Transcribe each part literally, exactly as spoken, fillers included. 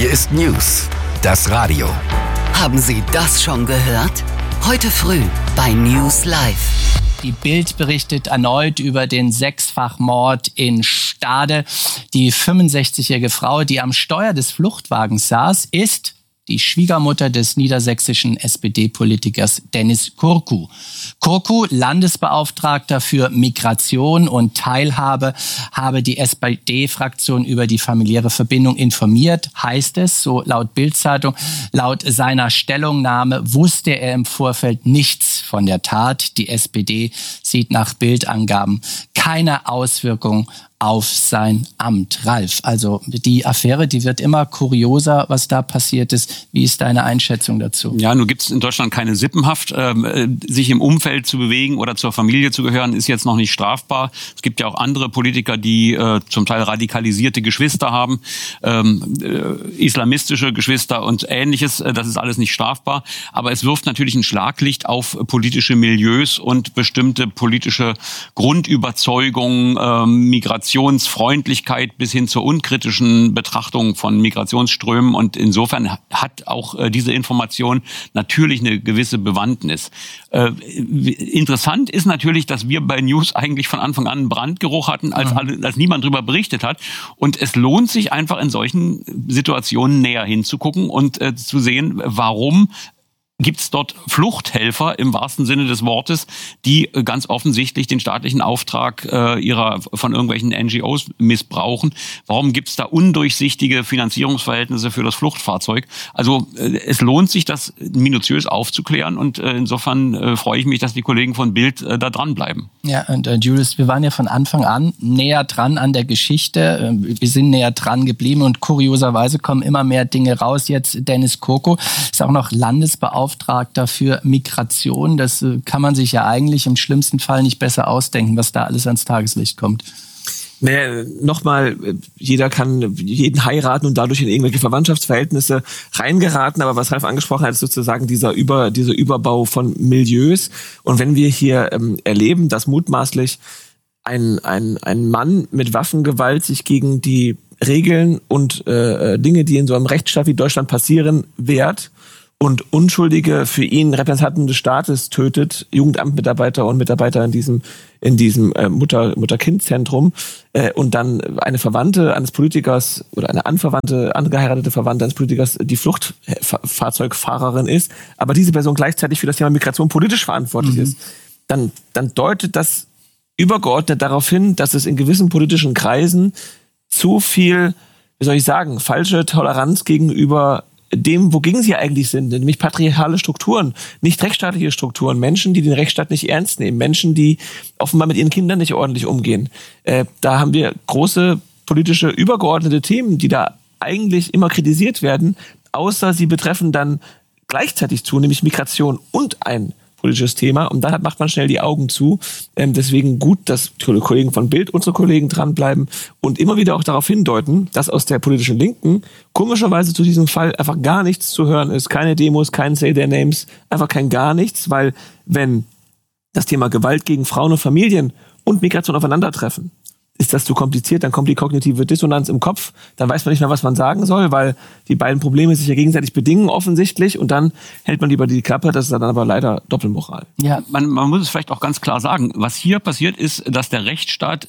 Hier ist News, das Radio. Haben Sie das schon gehört? Heute früh bei News Live. Die Bild berichtet erneut über den Sechsfachmord in Stade. Die fünfundsechzigjährige Frau, die am Steuer des Fluchtwagens saß, ist die Schwiegermutter des niedersächsischen S P D-Politikers Denis Kurku. Kurku, Landesbeauftragter für Migration und Teilhabe, habe die S P D-Fraktion über die familiäre Verbindung informiert, heißt es, so laut Bild-Zeitung. Laut seiner Stellungnahme wusste er im Vorfeld nichts von der Tat. Die S P D sieht nach Bildangaben keine Auswirkung auf sein Amt. Ralf, also die Affäre, die wird immer kurioser, was da passiert ist. Wie ist deine Einschätzung dazu? Ja, nun gibt es in Deutschland keine Sippenhaft. Ähm, sich im Umfeld zu bewegen oder zur Familie zu gehören, ist jetzt noch nicht strafbar. Es gibt ja auch andere Politiker, die äh, zum Teil radikalisierte Geschwister haben, ähm, äh, islamistische Geschwister und Ähnliches. Äh, das ist alles nicht strafbar. Aber es wirft natürlich ein Schlaglicht auf politische Milieus und bestimmte politische Grundüberzeugungen, äh, Migration, Migrationsfreundlichkeit bis hin zur unkritischen Betrachtung von Migrationsströmen. Und insofern hat auch äh, diese Information natürlich eine gewisse Bewandtnis. Äh, interessant ist natürlich, dass wir bei News eigentlich von Anfang an einen Brandgeruch hatten, als, mhm. als niemand darüber berichtet hat. Und es lohnt sich einfach in solchen Situationen näher hinzugucken und äh, zu sehen, warum gibt es dort Fluchthelfer im wahrsten Sinne des Wortes, die ganz offensichtlich den staatlichen Auftrag äh, ihrer von irgendwelchen N G Os missbrauchen. Warum gibt es da undurchsichtige Finanzierungsverhältnisse für das Fluchtfahrzeug? Also äh, es lohnt sich, das minutiös aufzuklären und äh, insofern äh, freue ich mich, dass die Kollegen von Bild äh, da dranbleiben. Ja, und äh, Julius, wir waren ja von Anfang an näher dran an der Geschichte. Wir sind näher dran geblieben und kurioserweise kommen immer mehr Dinge raus. Jetzt Denis Kurku ist auch noch Landesbeauftragter Beauftragter für Migration. Das kann man sich ja eigentlich im schlimmsten Fall nicht besser ausdenken, was da alles ans Tageslicht kommt. Naja, nochmal, jeder kann jeden heiraten und dadurch in irgendwelche Verwandtschaftsverhältnisse reingeraten, aber was Ralf angesprochen hat, ist sozusagen dieser Über, dieser Überbau von Milieus. Und wenn wir hier ähm, erleben, dass mutmaßlich ein, ein, ein Mann mit Waffengewalt sich gegen die Regeln und äh, Dinge, die in so einem Rechtsstaat wie Deutschland passieren, wehrt, und Unschuldige für ihn Repräsentanten des Staates tötet, Jugendamtmitarbeiter und Mitarbeiter in diesem in diesem äh, Mutter Mutter-Kind-Zentrum äh, und dann eine Verwandte eines Politikers oder eine anverwandte, angeheiratete Verwandte eines Politikers die Fluchtfahrzeugfahrerin ist, aber diese Person gleichzeitig für das Thema Migration politisch verantwortlich mhm. ist, dann dann deutet das übergeordnet darauf hin, dass es in gewissen politischen Kreisen zu viel, wie soll ich sagen, falsche Toleranz gegenüber dem, wogegen sie eigentlich sind, nämlich patriarchale Strukturen, nicht rechtsstaatliche Strukturen, Menschen, die den Rechtsstaat nicht ernst nehmen, Menschen, die offenbar mit ihren Kindern nicht ordentlich umgehen. Äh, da haben wir große politische übergeordnete Themen, die da eigentlich immer kritisiert werden, außer sie betreffen dann gleichzeitig zu, nämlich Migration und ein politisches Thema, und dann macht man schnell die Augen zu. Ähm, deswegen gut, dass die Kollegen von Bild, unsere Kollegen, dranbleiben und immer wieder auch darauf hindeuten, dass aus der politischen Linken komischerweise zu diesem Fall einfach gar nichts zu hören ist. Keine Demos, kein Say Their Names, einfach kein gar nichts, weil wenn das Thema Gewalt gegen Frauen und Familien und Migration aufeinandertreffen, ist das zu kompliziert, dann kommt die kognitive Dissonanz im Kopf, dann weiß man nicht mehr, was man sagen soll, weil die beiden Probleme sich ja gegenseitig bedingen offensichtlich, und dann hält man lieber die Klappe, das ist dann aber leider Doppelmoral. Ja, man, man muss es vielleicht auch ganz klar sagen, was hier passiert ist, dass der Rechtsstaat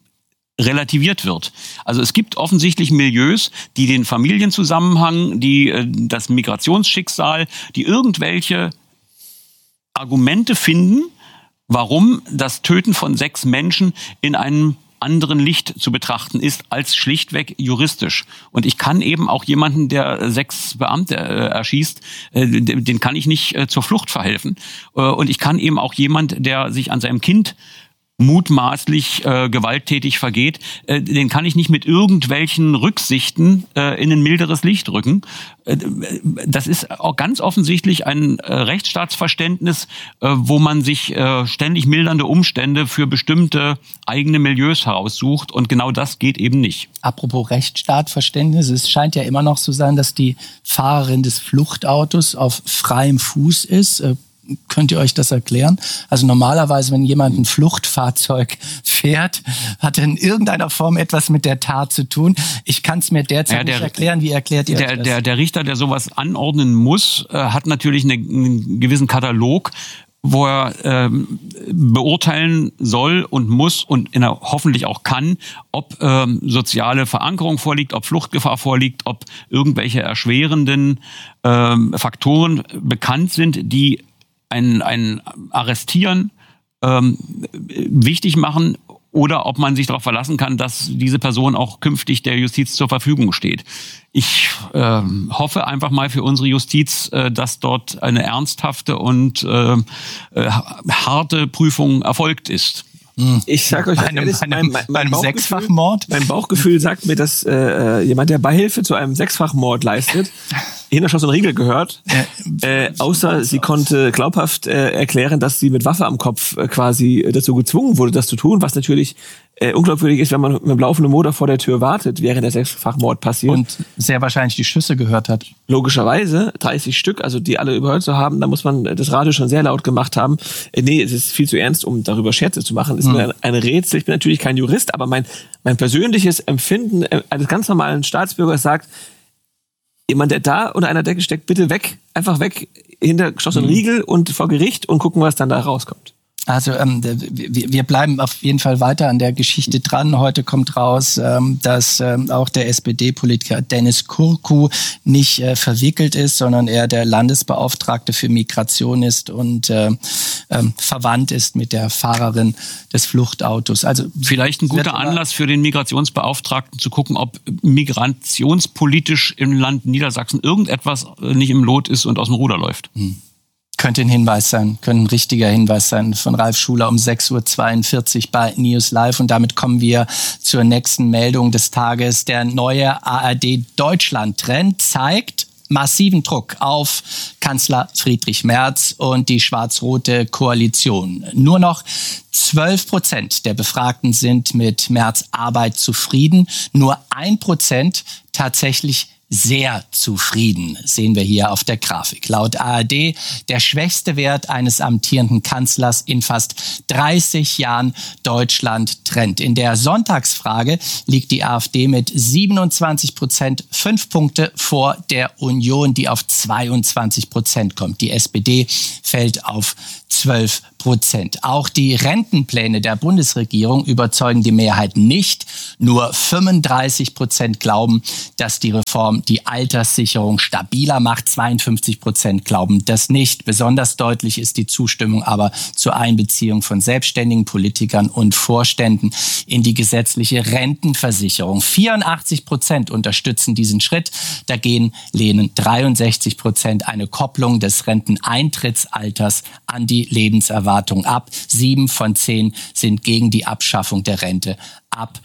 relativiert wird. Also es gibt offensichtlich Milieus, die den Familienzusammenhang, die das Migrationsschicksal, die irgendwelche Argumente finden, warum das Töten von sechs Menschen in einem anderen Licht zu betrachten ist als schlichtweg juristisch. Und ich kann eben auch jemanden, der sechs Beamte äh, erschießt, äh, den kann ich nicht äh, zur Flucht verhelfen. Äh, und ich kann eben auch jemand, der sich an seinem Kind mutmaßlich äh, gewalttätig vergeht, äh, den kann ich nicht mit irgendwelchen Rücksichten äh, in ein milderes Licht rücken. Äh, das ist auch ganz offensichtlich ein äh, Rechtsstaatsverständnis, äh, wo man sich äh, ständig mildernde Umstände für bestimmte eigene Milieus heraussucht, und genau das geht eben nicht. Apropos Rechtsstaatverständnis, es scheint ja immer noch so sein, dass die Fahrerin des Fluchtautos auf freiem Fuß ist. Äh, Könnt ihr euch das erklären? Also normalerweise, wenn jemand ein Fluchtfahrzeug fährt, hat er in irgendeiner Form etwas mit der Tat zu tun. Ich kann es mir derzeit ja, der, nicht erklären. Wie erklärt ihr der, euch das? Der, der Richter, der sowas anordnen muss, äh, hat natürlich eine, einen gewissen Katalog, wo er ähm, beurteilen soll und muss und in der, hoffentlich auch kann, ob ähm, soziale Verankerung vorliegt, ob Fluchtgefahr vorliegt, ob irgendwelche erschwerenden ähm, Faktoren bekannt sind, die ein, ein Arrestieren ähm, wichtig machen, oder ob man sich darauf verlassen kann, dass diese Person auch künftig der Justiz zur Verfügung steht. Ich äh, hoffe einfach mal für unsere Justiz, äh, dass dort eine ernsthafte und äh, äh, harte Prüfung erfolgt ist. Ich sag euch, bei einem, ehrlich, einem, mein, mein, bei einem Bauchgefühl, Sechsfachmord? Mein Bauchgefühl sagt mir, dass äh, jemand, der Beihilfe zu einem Sechsfachmord leistet, hinter Schloss und Riegel gehört, äh, außer sie konnte glaubhaft äh, erklären, dass sie mit Waffe am Kopf äh, quasi dazu gezwungen wurde, das zu tun, was natürlich äh, unglaubwürdig ist, wenn man mit einem laufenden Motor vor der Tür wartet, während der Sechsfachmord passiert. Und sehr wahrscheinlich die Schüsse gehört hat. Logischerweise, dreißig Stück, also die alle überhört zu haben, da muss man das Radio schon sehr laut gemacht haben. Äh, nee, es ist viel zu ernst, um darüber Scherze zu machen. Es ist hm. mir ein Rätsel. Ich bin natürlich kein Jurist, aber mein, mein persönliches Empfinden eines ganz normalen Staatsbürgers sagt, jemand, der da unter einer Decke steckt, bitte weg, einfach weg, hinter Schloss und Riegel und vor Gericht und gucken, was dann da rauskommt. Also ähm, wir, wir bleiben auf jeden Fall weiter an der Geschichte dran. Heute kommt raus, ähm, dass ähm, auch der S P D-Politiker Dennis Kurku nicht äh, verwickelt ist, sondern er der Landesbeauftragte für Migration ist und äh, ähm, verwandt ist mit der Fahrerin des Fluchtautos. Also vielleicht ein guter Anlass für den Migrationsbeauftragten zu gucken, ob migrationspolitisch im Land Niedersachsen irgendetwas nicht im Lot ist und aus dem Ruder läuft. Hm. Könnte ein Hinweis sein, könnte ein richtiger Hinweis sein von Ralf Schuler um sechs Uhr zweiundvierzig bei News Live. Und damit kommen wir zur nächsten Meldung des Tages. Der neue A R D-Deutschland-Trend zeigt massiven Druck auf Kanzler Friedrich Merz und die schwarz-rote Koalition. Nur noch zwölf Prozent der Befragten sind mit Merz' Arbeit zufrieden. Nur ein Prozent tatsächlich sehr zufrieden, sehen wir hier auf der Grafik. Laut A R D der schwächste Wert eines amtierenden Kanzlers in fast dreißig Jahren Deutschland-Trend. In der Sonntagsfrage liegt die AfD mit siebenundzwanzig Prozent fünf Punkte vor der Union, die auf zweiundzwanzig Prozent kommt. Die S P D fällt auf zwölf Prozent. Auch die Rentenpläne der Bundesregierung überzeugen die Mehrheit nicht. Nur fünfunddreißig Prozent glauben, dass die Reform die Alterssicherung stabiler macht. zweiundfünfzig Prozent glauben das nicht. Besonders deutlich ist die Zustimmung aber zur Einbeziehung von selbstständigen Politikern und Vorständen in die gesetzliche Rentenversicherung. vierundachtzig Prozent unterstützen diesen Schritt. Dagegen lehnen dreiundsechzig Prozent eine Kopplung des Renteneintrittsalters an die Lebenserwartung ab. Sieben von zehn sind gegen die Abschaffung der Rente ab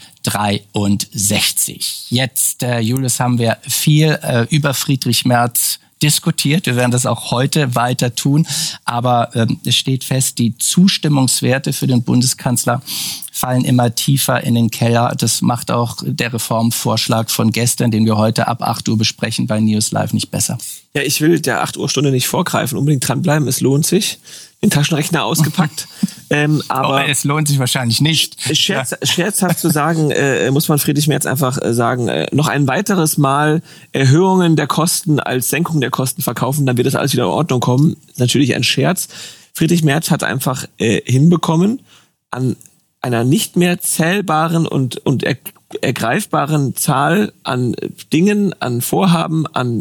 dreiundsechzig. Jetzt, äh, Julius, haben wir viel äh, über Friedrich Merz diskutiert. Wir werden das auch heute weiter tun. Aber ähm, es steht fest, die Zustimmungswerte für den Bundeskanzler fallen immer tiefer in den Keller. Das macht auch der Reformvorschlag von gestern, den wir heute ab acht Uhr besprechen bei News Live, nicht besser. Ja, ich will der acht Uhr Stunde nicht vorgreifen. Unbedingt dranbleiben, es lohnt sich. Den Taschenrechner ausgepackt. ähm, aber oh, es lohnt sich wahrscheinlich nicht. Scherz, ja. Scherzhaft zu sagen, äh, muss man Friedrich Merz einfach äh, sagen, äh, noch ein weiteres Mal Erhöhungen der Kosten als Senkung der Kosten verkaufen, dann wird das alles wieder in Ordnung kommen. Das ist natürlich ein Scherz. Friedrich Merz hat einfach äh, hinbekommen, an einer nicht mehr zählbaren und, und er, ergreifbaren Zahl an Dingen, an Vorhaben, an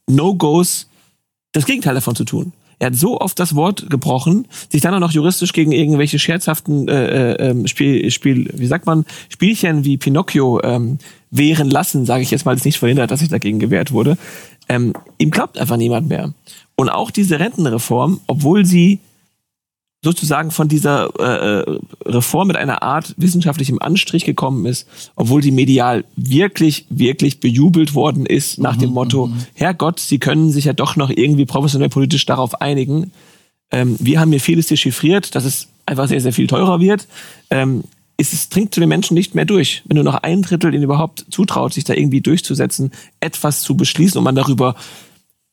No-Gos das Gegenteil davon zu tun. Er hat so oft das Wort gebrochen, sich dann auch noch juristisch gegen irgendwelche scherzhaften äh, äh, Spiel, Spiel, wie sagt man, Spielchen wie Pinocchio ähm, wehren lassen, sage ich jetzt mal, das nicht verhindert, dass sich dagegen gewehrt wurde. Ähm, ihm glaubt einfach niemand mehr. Und auch diese Rentenreform, obwohl sie sozusagen von dieser äh, Reform mit einer Art wissenschaftlichem Anstrich gekommen ist, obwohl die medial wirklich, wirklich bejubelt worden ist nach mhm, dem Motto, mhm. Herrgott, Sie können sich ja doch noch irgendwie professionell politisch darauf einigen. Ähm, wir haben hier vieles dechiffriert, dass es einfach sehr, sehr viel teurer wird. Ähm, es, es dringt zu den Menschen nicht mehr durch. Wenn nur noch ein Drittel ihnen überhaupt zutraut, sich da irgendwie durchzusetzen, etwas zu beschließen und man darüber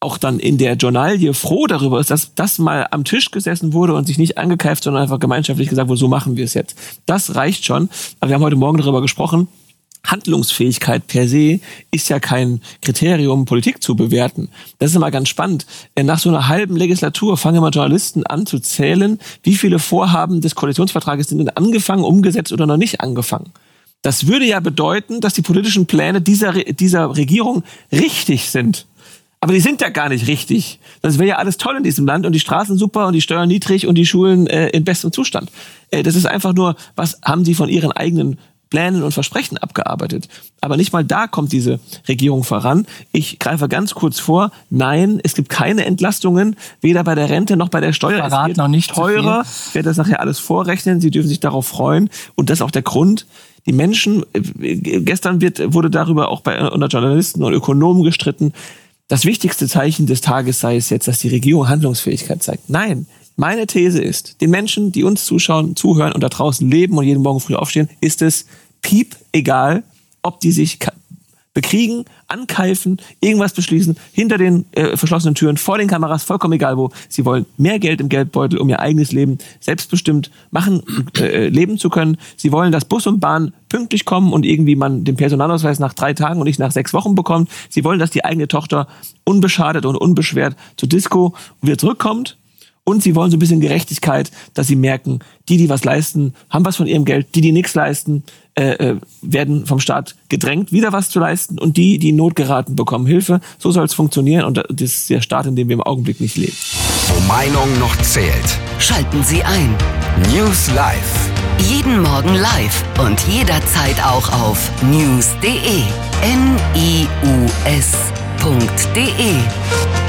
auch dann in der Journalie froh darüber ist, dass das mal am Tisch gesessen wurde und sich nicht angekeift, sondern einfach gemeinschaftlich gesagt wurde, so machen wir es jetzt. Das reicht schon. Aber wir haben heute Morgen darüber gesprochen, Handlungsfähigkeit per se ist ja kein Kriterium, Politik zu bewerten. Das ist immer ganz spannend. Nach so einer halben Legislatur fangen immer Journalisten an zu zählen, wie viele Vorhaben des Koalitionsvertrages sind denn angefangen, umgesetzt oder noch nicht angefangen. Das würde ja bedeuten, dass die politischen Pläne dieser, dieser Regierung richtig sind. Aber die sind ja gar nicht richtig. Das wäre ja alles toll in diesem Land und die Straßen super und die Steuern niedrig und die Schulen äh, in bestem Zustand. Äh, das ist einfach nur, was haben sie von ihren eigenen Plänen und Versprechen abgearbeitet. Aber nicht mal da kommt diese Regierung voran. Ich greife ganz kurz vor. Nein, es gibt keine Entlastungen, weder bei der Rente noch bei der Steuer. Verrat es wird noch nicht teurer. Ich werde das nachher alles vorrechnen. Sie dürfen sich darauf freuen. Und das ist auch der Grund. Die Menschen, äh, gestern wird, wurde darüber auch bei unter Journalisten und Ökonomen gestritten. Das wichtigste Zeichen des Tages sei es jetzt, dass die Regierung Handlungsfähigkeit zeigt. Nein, meine These ist, den Menschen, die uns zuschauen, zuhören und da draußen leben und jeden Morgen früh aufstehen, ist es piep egal, ob die sich bekriegen, ankeifen, irgendwas beschließen, hinter den äh, verschlossenen Türen, vor den Kameras, vollkommen egal wo. Sie wollen mehr Geld im Geldbeutel, um ihr eigenes Leben selbstbestimmt machen, äh, leben zu können. Sie wollen, dass Bus und Bahn pünktlich kommen und irgendwie man den Personalausweis nach drei Tagen und nicht nach sechs Wochen bekommt. Sie wollen, dass die eigene Tochter unbeschadet und unbeschwert zur Disco wieder zurückkommt. Und sie wollen so ein bisschen Gerechtigkeit, dass sie merken, die, die was leisten, haben was von ihrem Geld. Die, die nichts leisten, äh, werden vom Staat gedrängt, wieder was zu leisten. Und die, die in Not geraten, bekommen Hilfe. So soll es funktionieren. Und das ist der Staat, in dem wir im Augenblick nicht leben. Wo Meinung noch zählt. Schalten Sie ein. News Live. Jeden Morgen live und jederzeit auch auf news punkt de. N I U S punkt de.